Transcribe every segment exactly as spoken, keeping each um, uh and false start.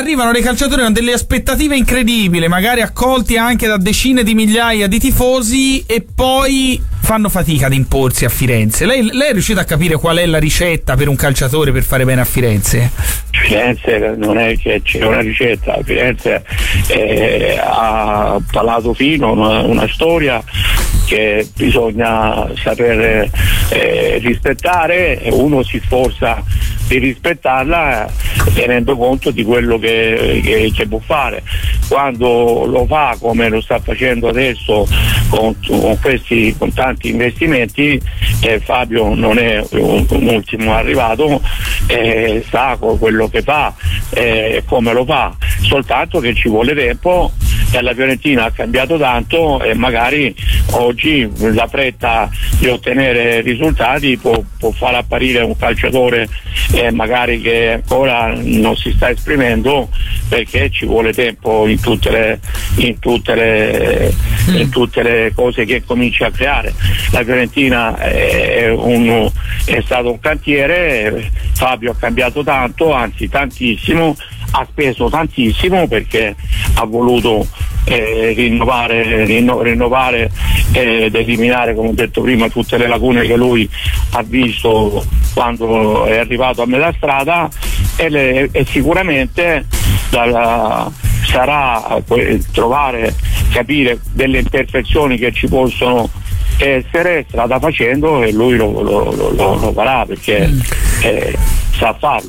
arrivano dei calciatori con delle aspettative incredibili, magari accolti anche da decine di migliaia di tifosi, e poi fanno fatica ad imporsi a Firenze. Lei, lei è riuscita a capire qual è la ricetta per un calciatore per fare bene a Firenze? Firenze non è che c'è una ricetta, Firenze eh, ha parlato fino, una, una storia che bisogna saper eh, rispettare, e uno si sforza di rispettarla tenendo conto di quello che, che, che può fare. Quando lo fa come lo sta facendo adesso con, con questi con tanti investimenti, eh, Fabio non è un, un ultimo arrivato, eh, sa quello che fa e eh, come lo fa, soltanto che ci vuole tempo, e la Fiorentina ha cambiato tanto e magari oggi la fretta di ottenere risultati può, può far apparire un calciatore eh, magari che ancora non si sta esprimendo, perché ci vuole tempo in tutte le, in tutte le, mm. in tutte le cose che comincia a creare. La Fiorentina è, un, è stato un cantiere, Fabio ha cambiato tanto, anzi tantissimo, ha speso tantissimo perché ha voluto eh, rinnovare, rinno, rinnovare eh, ed eliminare, come ho detto prima, tutte le lacune che lui ha visto quando è arrivato a metà strada, e, le, e sicuramente dalla, sarà eh, trovare, capire delle imperfezioni che ci possono essere strada facendo, e lui lo, lo, lo, lo, lo farà perché eh, sa farlo.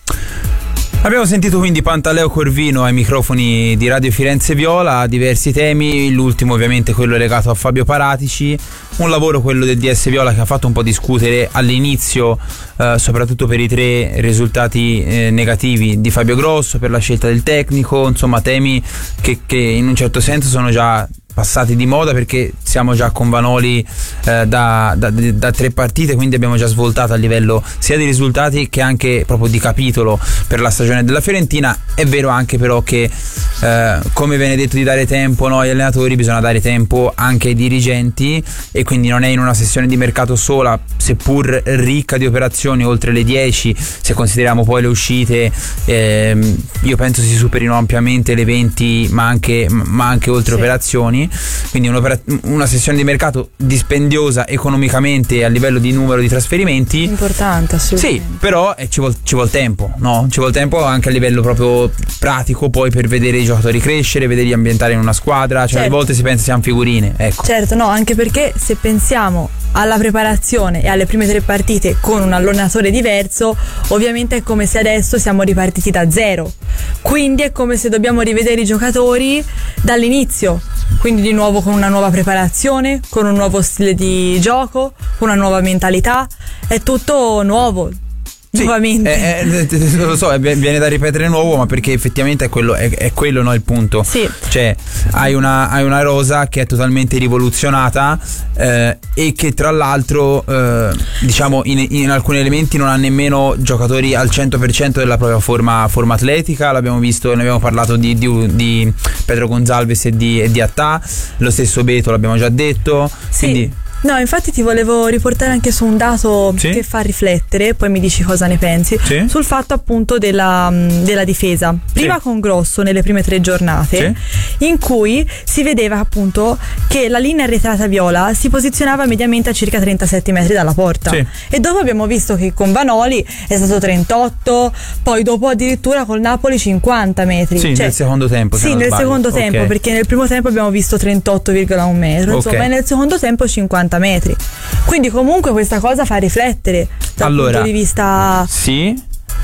Abbiamo sentito quindi Pantaleo Corvino ai microfoni di Radio Firenze Viola, diversi temi, l'ultimo ovviamente quello legato a Fabio Paratici, un lavoro, quello del D S Viola, che ha fatto un po' discutere all'inizio, eh, soprattutto per i tre risultati eh, negativi di Fabio Grosso, per la scelta del tecnico, insomma temi che, che in un certo senso sono già passati di moda, perché siamo già con Vanoli eh, da, da, da tre partite, quindi abbiamo già svoltato a livello sia di risultati che anche proprio di capitolo per la stagione della Fiorentina. È vero anche però che eh, come viene detto di dare tempo, no, agli allenatori, bisogna dare tempo anche ai dirigenti, e quindi non è in una sessione di mercato sola, seppur ricca di operazioni, oltre le dieci, se consideriamo poi le uscite, ehm, io penso si superino ampiamente le venti, ma anche, ma anche oltre sì. operazioni. Quindi una sessione di mercato dispendiosa economicamente a livello di numero di trasferimenti, importante assolutamente. Sì, però eh, ci vuole ci vuol tempo, no? Ci vuole tempo anche a livello proprio pratico, poi per vedere i giocatori crescere, vederli ambientare in una squadra, cioè certo. alle volte si pensa siano figurine, ecco. Certo, no, anche perché se pensiamo alla preparazione e alle prime tre partite con un allenatore diverso, ovviamente è come se adesso siamo ripartiti da zero, quindi è come se dobbiamo rivedere i giocatori dall'inizio, quindi di nuovo con una nuova preparazione, con un nuovo stile di gioco, con una nuova mentalità, è tutto nuovo. Sì, nuovamente è, è, lo so, viene da ripetere nuovo, ma perché effettivamente è quello, è, è quello no, il punto. Sì. Cioè hai una, hai una rosa che è totalmente rivoluzionata eh, e che tra l'altro eh, diciamo in, in alcuni elementi non ha nemmeno giocatori al cento per cento della propria forma, forma atletica. L'abbiamo visto, ne abbiamo parlato di, di, di Pedro Gonzalez e di, e di Attà, lo stesso Beto l'abbiamo già detto, sì. Quindi no, infatti ti volevo riportare anche su un dato sì? che fa riflettere, poi mi dici cosa ne pensi, sì? sul fatto appunto della, della difesa. Prima sì. con Grosso nelle prime tre giornate, sì? in cui si vedeva appunto che la linea arretrata viola si posizionava mediamente a circa trentasette metri dalla porta, sì. e dopo abbiamo visto che con Vanoli è stato trentotto, poi dopo addirittura col Napoli cinquanta metri. Sì, cioè, nel secondo tempo. Sì, nel sbaglio. secondo tempo, okay. perché nel primo tempo abbiamo visto trentotto virgola uno metro, insomma, okay. e nel secondo tempo cinquanta metri. Quindi comunque questa cosa fa riflettere dal allora, punto di vista. Sì.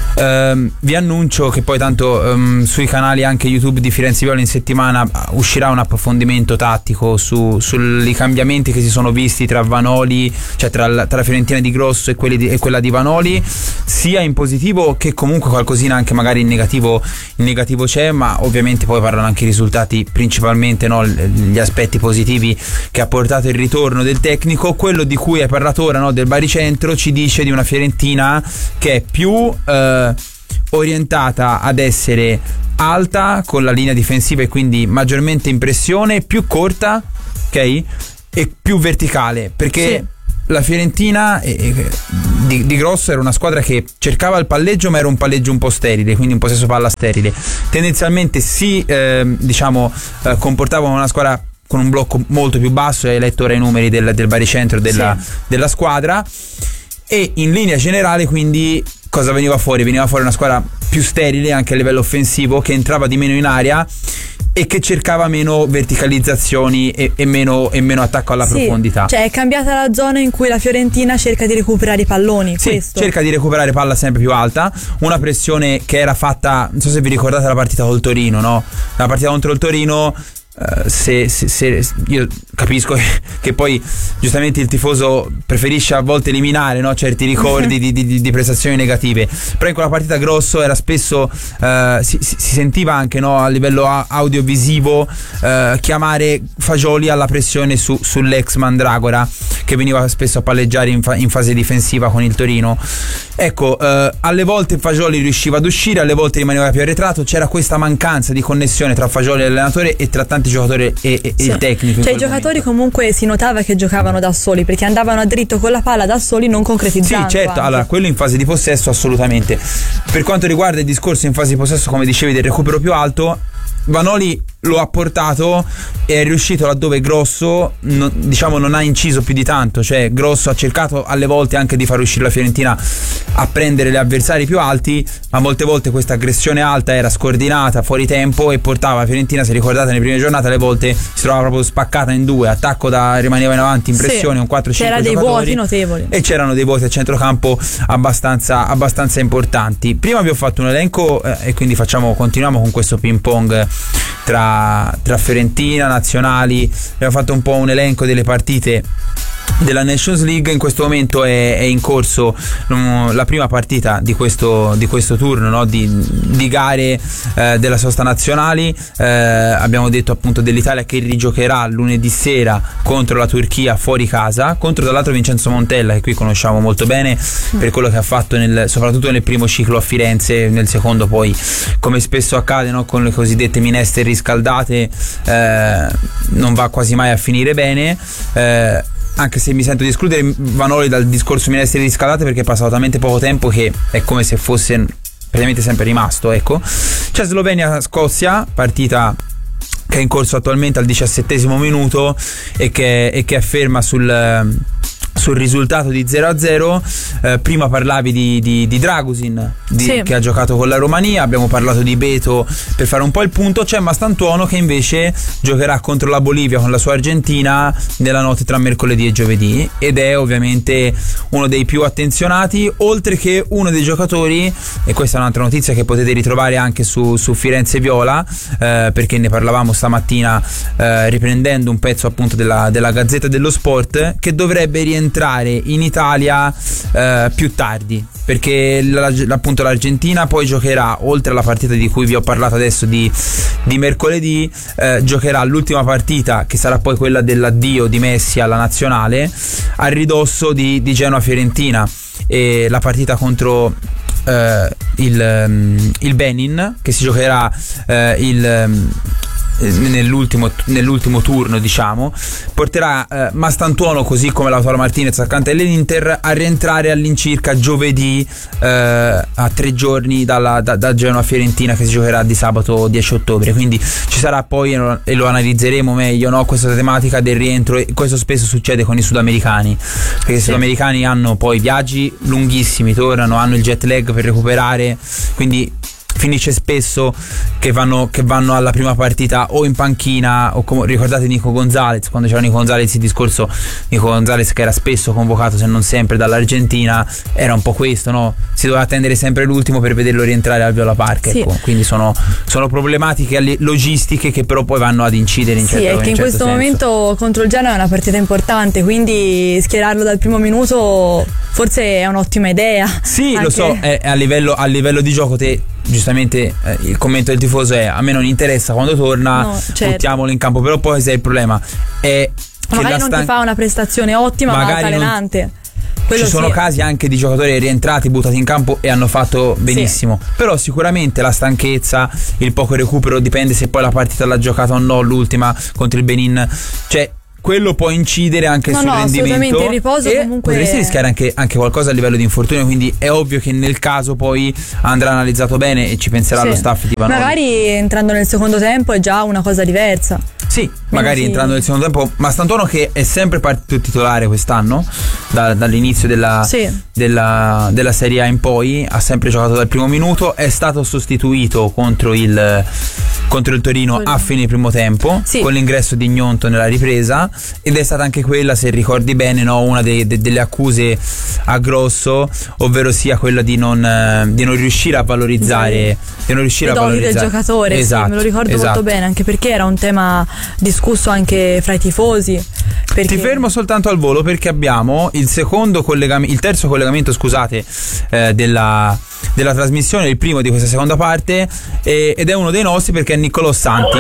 Um, vi annuncio che poi tanto um, sui canali anche YouTube di Firenze Viola in settimana uscirà un approfondimento tattico su, sui cambiamenti che si sono visti tra Vanoli, cioè tra la, tra la Fiorentina di Grosso e, quelli di, e quella di Vanoli, sia in positivo che comunque qualcosina anche magari in negativo, in negativo c'è, ma ovviamente poi parlano anche i risultati, principalmente no, gli aspetti positivi che ha portato il ritorno del tecnico. Quello di cui hai parlato ora, no, del baricentro, ci dice di una Fiorentina che è più eh, orientata ad essere alta con la linea difensiva e quindi maggiormente in pressione, più corta, ok, e più verticale, perché la Fiorentina eh, eh, di, di grosso era una squadra che cercava il palleggio, ma era un palleggio un po' sterile, quindi un possesso palla sterile. Tendenzialmente si eh, diciamo eh, comportava come una squadra con un blocco molto più basso, hai letto ora i numeri del, del baricentro della, sì. della squadra, e in linea generale quindi cosa veniva fuori? Veniva fuori una squadra più sterile anche a livello offensivo, che entrava di meno in area e che cercava meno verticalizzazioni e, e, meno, e meno attacco alla sì, profondità. Cioè è cambiata la zona in cui la Fiorentina cerca di recuperare i palloni. Sì, questo. cerca di recuperare palla sempre più alta, una pressione che era fatta, non so se vi ricordate la partita col Torino, no? La partita contro il Torino, Uh, se, se, se io capisco che, che poi giustamente il tifoso preferisce a volte eliminare, no, certi ricordi di, di, di prestazioni negative, però in quella partita Grosso era spesso uh, si, si sentiva anche, no, a livello audiovisivo uh, chiamare Fagioli alla pressione su, sull'ex Mandragora, che veniva spesso a palleggiare in, fa, in fase difensiva con il Torino. Ecco, uh, alle volte Fagioli riusciva ad uscire, alle volte rimaneva più arretrato, c'era questa mancanza di connessione tra Fagioli e l'allenatore e tra tanti giocatori e, e sì. il tecnico. Cioè i giocatori momento. comunque si notava che giocavano da soli, perché andavano a dritto con la palla da soli, non concretizzando. Sì, certo, anche. Allora quello in fase di possesso assolutamente. Per quanto riguarda il discorso in fase di possesso, come dicevi, del recupero più alto, Vanoli lo ha portato e è riuscito laddove Grosso non, diciamo non ha inciso più di tanto. Cioè Grosso ha cercato alle volte anche di far uscire la Fiorentina a prendere gli avversari più alti, ma molte volte questa aggressione alta era scordinata, fuori tempo, e portava la Fiorentina, se ricordate nelle prime giornate, alle volte si trovava proprio spaccata in due, attacco da rimaneva in avanti in pressione, sì, un quattro cinque c'era giocatori, dei vuoti notevoli, e c'erano dei vuoti a centrocampo abbastanza, abbastanza importanti. Prima vi ho fatto un elenco eh, e quindi facciamo continuiamo con questo ping pong tra, tra Fiorentina, nazionali. Abbiamo fatto un po' un elenco delle partite della Nations League. In questo momento è, è in corso um, la prima partita di questo, di questo turno, no? di, di gare eh, della sosta nazionali. Eh, abbiamo detto appunto dell'Italia che rigiocherà lunedì sera contro la Turchia fuori casa, contro tra l'altro Vincenzo Montella, che qui conosciamo molto bene per quello che ha fatto nel, soprattutto nel primo ciclo a Firenze. Nel secondo poi, come spesso accade, no? con le cosiddette minestre riscaldate, eh, non va quasi mai a finire bene. eh, Anche se mi sento di escludere Vanoli dal discorso minestre riscaldate, perché è passato talmente poco tempo che è come se fosse praticamente sempre rimasto. Ecco, c'è Slovenia-Scozia, partita che è in corso attualmente al diciassettesimo minuto e che, e che è ferma sul sul risultato di zero a zero. Eh, prima parlavi di, di, di Dragusin di, sì. che ha giocato con la Romania, abbiamo parlato di Beto per fare un po' il punto. C'è Mastantuono che invece giocherà contro la Bolivia con la sua Argentina nella notte tra mercoledì e giovedì, ed è ovviamente uno dei più attenzionati, oltre che uno dei giocatori, e questa è un'altra notizia che potete ritrovare anche su, su Firenze Viola, eh, perché ne parlavamo stamattina eh, riprendendo un pezzo appunto della, della Gazzetta dello Sport, che dovrebbe rientrare entrare in Italia eh, più tardi, perché la, appunto l'Argentina poi giocherà, oltre alla partita di cui vi ho parlato adesso di, di mercoledì, eh, giocherà l'ultima partita, che sarà poi quella dell'addio di Messi alla nazionale, a ridosso di, di Genoa-Fiorentina, e la partita contro eh, il, um, il Benin, che si giocherà eh, il um, Nell'ultimo, nell'ultimo turno, diciamo, porterà eh, Mastantuono, così come Lautaro Martinez accanto dell'Inter, a rientrare all'incirca giovedì, eh, a tre giorni dalla, da, da Genoa Fiorentina, che si giocherà di sabato dieci ottobre. Quindi ci sarà poi, e lo analizzeremo meglio, no, questa tematica del rientro. E questo spesso succede con i sudamericani, perché i sudamericani hanno poi viaggi lunghissimi, tornano, hanno il jet lag per recuperare, quindi finisce spesso che vanno, che vanno alla prima partita o in panchina, o come ricordate Nico Gonzalez, quando c'era Nico Gonzalez, il discorso Nico Gonzalez che era spesso convocato, se non sempre, dall'Argentina, era un po' questo, no? Si doveva attendere sempre l'ultimo per vederlo rientrare al Viola Park, sì. Ecco, quindi sono, sono problematiche logistiche che però poi vanno ad incidere in sì, certo, è che in, in certo questo senso. momento contro il Genoa è una partita importante, quindi schierarlo dal primo minuto forse è un'ottima idea. Sì, anche... lo so, è, a, livello, a livello di gioco te giustamente eh, il commento del tifoso è: a me non interessa, quando torna no, certo. buttiamolo in campo. Però poi se il problema è che magari non stanca... ti fa una prestazione ottima, ma altalenante non... Quello ci sono sì. casi anche di giocatori rientrati, buttati in campo e hanno fatto benissimo, sì. Però sicuramente la stanchezza, il poco recupero, dipende se poi la partita l'ha giocata o no, l'ultima contro il Benin, cioè quello può incidere anche no, sul no, rendimento. Assolutamente, il riposo e comunque potresti rischiare anche, anche qualcosa a livello di infortunio, quindi è ovvio che nel caso poi andrà analizzato bene e ci penserà sì. lo staff di Vanoli. Magari entrando nel secondo tempo è già una cosa diversa. Sì, magari sì. entrando nel secondo tempo, ma Stantuono che è sempre partito titolare quest'anno, da, dall'inizio della, sì. della, della Serie A in poi, ha sempre giocato dal primo minuto, è stato sostituito contro il, contro il Torino a fine primo tempo, sì. con l'ingresso di Gnonto nella ripresa, ed è stata anche quella, se ricordi bene, no, una de, de, delle accuse a Grosso, ovvero sia quella di non, di non riuscire a valorizzare sì. di non riuscire I a valorizzare del giocatore, esatto, sì, me lo ricordo esatto. molto bene, anche perché era un tema discusso anche fra i tifosi. Perché... Ti fermo soltanto al volo perché abbiamo il secondo collegamento, il terzo collegamento, scusate, eh, della, della trasmissione, il primo di questa seconda parte, eh, ed è uno dei nostri perché è Niccolò Santi.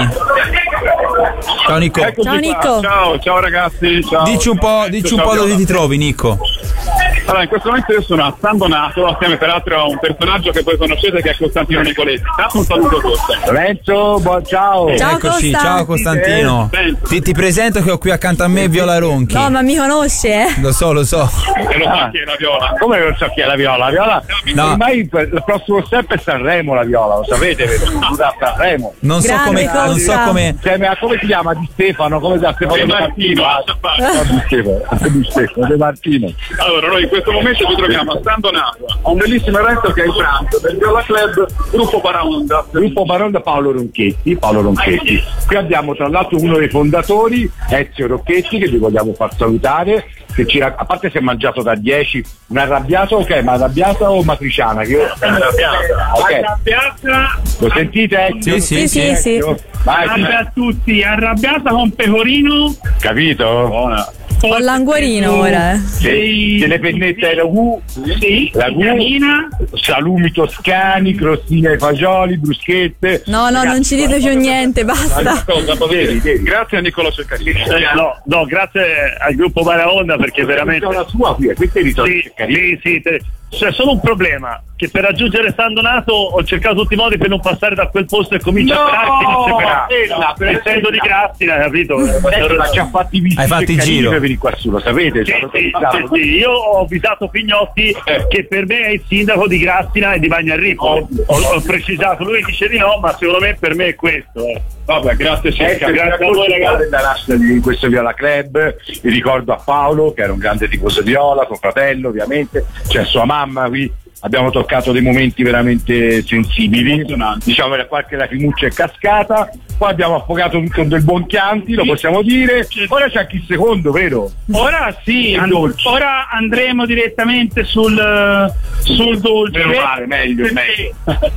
Ciao Nico. Ciao Nico. Ciao, ciao ragazzi. Ciao. Dici un po', dici un po' dove ti trovi, Nico. Allora, in questo momento io sono a San Donato, assieme peraltro a un personaggio che voi conoscete che è Costantino Nicoletti. Tanto un saluto Costa. Lorenzo, buon ciao. Ciao Eccoci, Costa. ciao Costantino. Eh, ti, ti presento che ho qui accanto a me Viola Ronchi. No, ma mi conosce, eh? Lo so, lo so. E lo sa chi è la Viola. Come non so chi è la Viola? La Viola, no. ormai il prossimo step è Sanremo, la Viola, lo sapete, vero? Da Sanremo. Non so Grande come, Costa. non so come. Cioè, ma come si chiama? Di Stefano, come si chiama? Stefano Di De Martino. No, di Stefano, di Stefano, De Martino. Allora, noi in questo momento ci troviamo a San Donato, a un bellissimo evento che è in pranzo del Viola Club Gruppo Baraonda. Gruppo Baraonda Paolo Ronchetti, Paolo Ronchetti. Qui abbiamo tra l'altro uno dei fondatori, Ezio Rocchetti, che vi vogliamo far salutare, che ci, a parte si è mangiato da dieci, un arrabbiato, ok, ma arrabbiata o matriciana? Che io... Arrabbiata. Okay. Arrabbiata. Lo sentite Ezio? Sì, sì, sì, sì. Vai, Salve a tutti, arrabbiata con pecorino. capito? Buona. Ho l'anguorino ora, eh. Sì, delle pennette ai ragù, Sì, ragù, Italina. salumi toscani, crostine ai fagioli, bruschette. No, no, non ci dite più niente, basta. Grazie a Niccolò Ceccarini. No, no, grazie al gruppo Baraonda perché veramente. La sua qui, questa è di Sì, sì, sì, te... c'è solo un problema, che per raggiungere San Donato ho cercato tutti i modi per non passare da quel posto e comincia No! a sperare che Eh, no, per essendo di Grassina, capito? Ma ci ha fatti visti. Hai fatto il giro per venire qua su, lo sapete? Sì, Ci sì, hanno sì, sì. Io ho avvisato Pignotti Eh. che per me è il sindaco di Grassina e di Bagnarrico. Ho, ho precisato, lui dice di no, ma secondo me per me è questo. Eh. Vabbè, grazie Cecca. Ecco, grazie a voi, ragazzi. della nascita di questo Viola Club, vi ricordo a Paolo che era un grande tifoso di Viola, suo fratello ovviamente, c'è sua mamma qui, abbiamo toccato dei momenti veramente sensibili, diciamo che qualche lacrimuccia è cascata, poi abbiamo affogato con del buon Chianti, lo possiamo dire, ora c'è anche il secondo, vero? Ora sì, Il and- dolce. ora andremo direttamente sul, sul dolce. Meno male, meglio, perché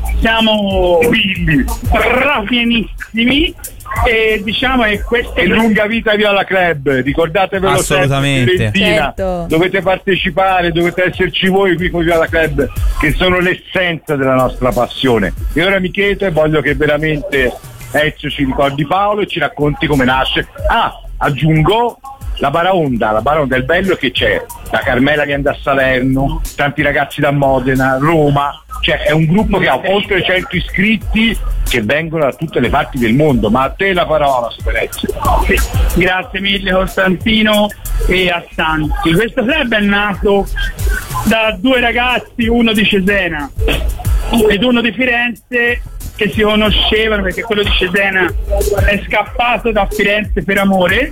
siamo Quindi, strapienissimi e diciamo che queste e lunga vita Viola Club, ricordatevelo Assolutamente. sempre, Fiorentina. Certo. Dovete partecipare, dovete esserci voi qui con Viola Club, che sono l'essenza della nostra passione. E ora Michele, voglio che veramente Ezio ci ricordi Paolo e ci racconti come nasce. Ah, aggiungo la Baraonda, la Baraonda, il bello è che c'è la Carmela che andà a Salerno, tanti ragazzi da Modena, Roma, cioè è un gruppo che ha oltre cento iscritti che vengono da tutte le parti del mondo. Ma a te la parola, Super Ezio. Sì, grazie mille Costantino e a Santi. Questo club è nato da due ragazzi, uno di Cesena ed uno di Firenze, che si conoscevano perché quello di Cesena è scappato da Firenze per amore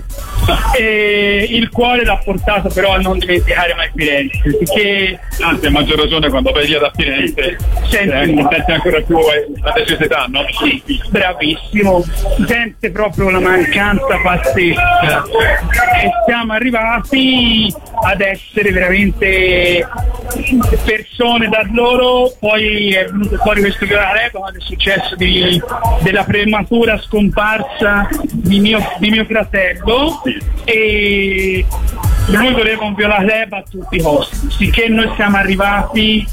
e il cuore l'ha portato però a non dimenticare mai Firenze, perché Anzi, a maggior ragione quando vai via da Firenze senti, eh, senti ancora più eh, la necessità, no? sì, bravissimo, si sente proprio la mancanza pazzesca e siamo arrivati ad essere veramente persone da loro. Poi è venuto fuori questo grave quando è successo di, della prematura scomparsa di mio, di mio fratello e lui voleva un Viola Club a tutti i costi, sicché noi siamo arrivati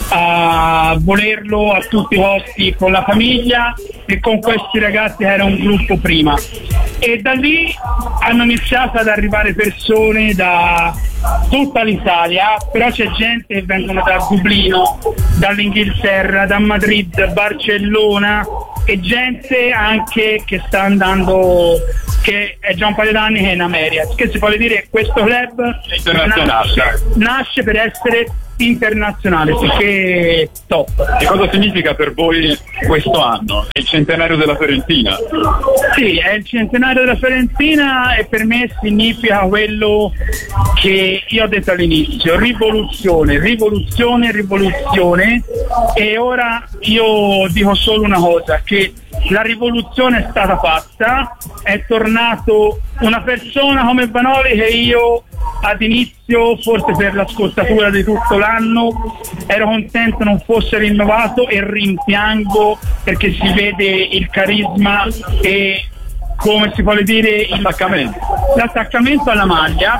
a volerlo a tutti i costi con la famiglia e con questi ragazzi che era un gruppo prima, e da lì hanno iniziato ad arrivare persone da tutta l'Italia, però c'è gente che vengono da Dublino, dall'Inghilterra, da Madrid, Barcellona e gente anche che sta andando che è già un paio d'anni che è in America. Che si può dire che questo club nasce, nasce per essere internazionale, perché top. E cosa significa per voi questo anno? È il centenario della Fiorentina? Sì, è il centenario della Fiorentina e per me significa quello che io ho detto all'inizio: rivoluzione, rivoluzione, rivoluzione. E ora io dico solo una cosa, che la rivoluzione è stata fatta, è tornato una persona come Vanoli che io ad inizio, forse per la scozzatura di tutto l'anno, ero contento non fosse rinnovato, e rimpiango perché si vede il carisma e, come si vuole dire, l'attaccamento, l'attaccamento alla maglia,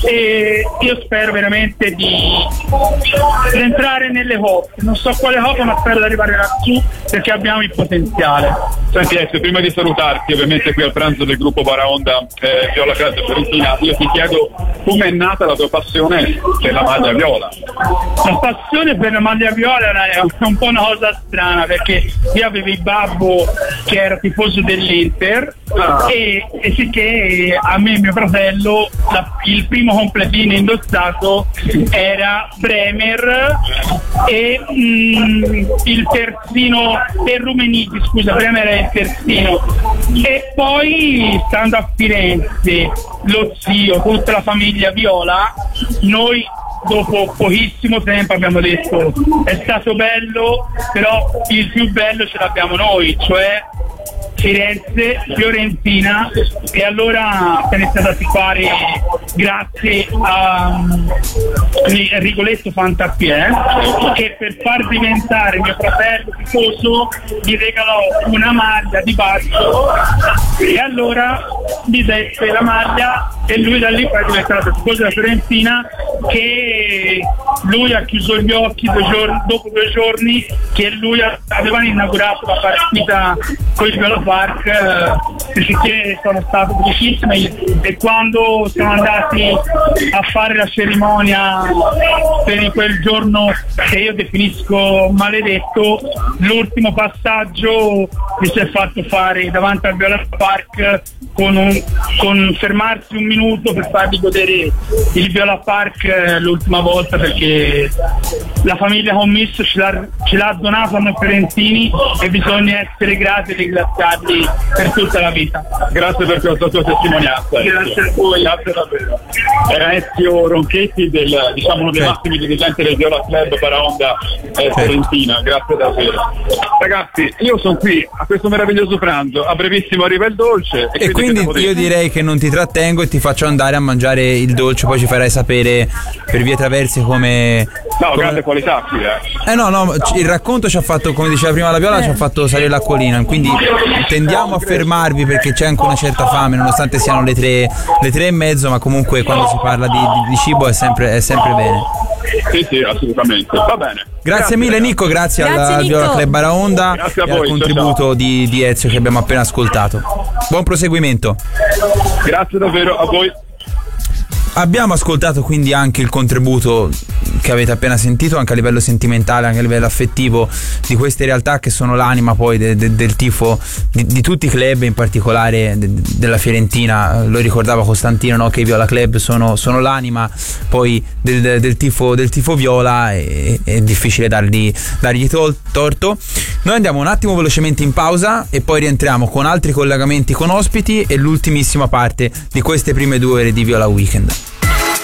e io spero veramente di, di entrare nelle coppe, non so quale coppa, ma spero di arrivare lassù perché abbiamo il potenziale. Senti Ezio, prima di salutarti, ovviamente qui al pranzo del gruppo Baraonda eh, Viola Club Fiorentina, io ti chiedo come è nata la tua passione per la maglia viola. La passione per la maglia viola è un po' una cosa strana, perché io avevo il babbo che era tifoso dell'Inter, ah. e, e sì che a me e mio fratello la, il primo completino indossato era Bremer e mm, il terzino e Rummenigge, scusa, Bremer era il terzino, e poi stando a Firenze lo zio, tutta la famiglia viola, noi dopo pochissimo tempo abbiamo detto è stato bello, però il più bello ce l'abbiamo noi, cioè Firenze, Fiorentina, e allora se ne è stata fare grazie a Rigoletto Fantapiè, che per far diventare mio fratello tifoso gli regalò una maglia di Baggio, e allora gli dette la maglia e lui da lì poi è diventato tifoso della Fiorentina, che lui ha chiuso gli occhi due giorni, dopo due giorni che lui aveva inaugurato la partita con il Viola Park, perché sono stato felicissimo, e quando siamo andati a fare la cerimonia per quel giorno che io definisco maledetto, l'ultimo passaggio mi si è fatto fare davanti al Viola Park con, un, con fermarsi un minuto per fargli godere il Viola Park l'ultima volta, perché la famiglia Commisso ce l'ha, ce l'ha donato a noi fiorentini e bisogna essere grati e ringraziarli per tutta la vita. Grazie per questa tua testimonianza. Grazie a voi. Grazie davvero. Era Ezio Ronchetti, del, diciamo uno dei massimi dirigenti del Viola Club Baraonda eh, Fiorentina. Grazie davvero. Ragazzi, io sono qui a questo meraviglioso pranzo, a brevissimo arriva il dolce. E, e quindi, quindi io direi che non ti trattengo e ti faccio andare a mangiare il dolce, poi ci farai sapere per vie traverse come... No, come... grande qualità qui, eh. Eh no, no, il racconto ci ha fatto, come diceva prima la Viola, eh. ci ha fatto salire l'acquolina, quindi tendiamo a fermarvi perché c'è anche una certa fame, nonostante siano le tre, le tre e mezzo, ma comunque quando si parla di, di, di cibo è sempre, è sempre bene. Sì, sì, assolutamente. Va bene. Grazie, grazie mille ragazzi. Nico, grazie, grazie al Viola Club Baraonda e voi, al contributo ciao, ciao. Di, di Ezio che abbiamo appena ascoltato. Buon proseguimento. Grazie davvero a voi. Abbiamo ascoltato quindi anche il contributo che avete appena sentito, anche a livello sentimentale, anche a livello affettivo, di queste realtà che sono l'anima poi de, de, del tifo di, di tutti i club, in particolare de, de, della Fiorentina. Lo ricordava Costantino, no? Che i Viola Club sono, sono l'anima poi del, del, del, tifo, del tifo viola, e è difficile dargli, dargli tol, torto. Noi andiamo un attimo velocemente in pausa e poi rientriamo con altri collegamenti con ospiti e l'ultimissima parte di queste prime due ore di Viola Weekend.